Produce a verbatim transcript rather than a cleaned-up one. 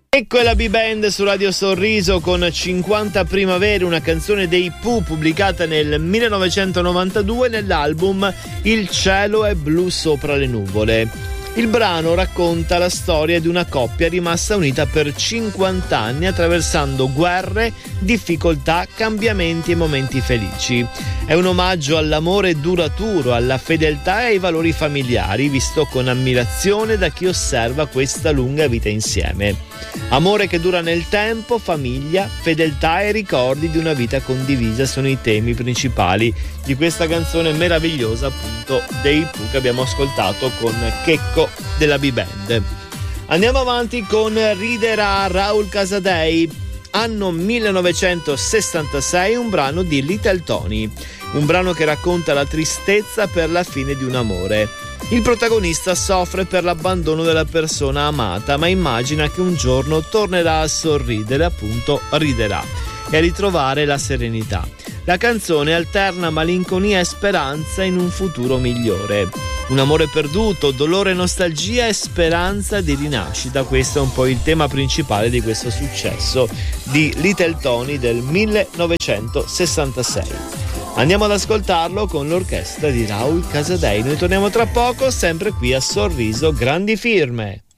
Ecco è la B-Band su Radio Sorriso con cinquanta primavere, una canzone dei Pooh pubblicata nel millenovecentonovantadue nell'album Il cielo è blu sopra le nuvole. Il brano racconta la storia di una coppia rimasta unita per cinquanta anni attraversando guerre, difficoltà, cambiamenti e momenti felici. È un omaggio all'amore duraturo, alla fedeltà e ai valori familiari, visto con ammirazione da chi osserva questa lunga vita insieme. Amore che dura nel tempo, famiglia, fedeltà e ricordi di una vita condivisa sono i temi principali di questa canzone meravigliosa, appunto, dei Pooh che abbiamo ascoltato con Checco della B-Band. Andiamo avanti con Riderà Raul Casadei, anno millenovecentosessantasei, un brano di Little Tony, un brano che racconta la tristezza per la fine di un amore. Il protagonista soffre per l'abbandono della persona amata, ma immagina che un giorno tornerà a sorridere, appunto riderà, e a ritrovare la serenità. La canzone alterna malinconia e speranza in un futuro migliore. Un amore perduto, dolore, nostalgia e speranza di rinascita. Questo è un po' il tema principale di questo successo di Little Tony del millenovecentosessantasei. Andiamo ad ascoltarlo con l'orchestra di Raul Casadei. Noi torniamo tra poco, sempre qui a Sorriso Grandi Firme.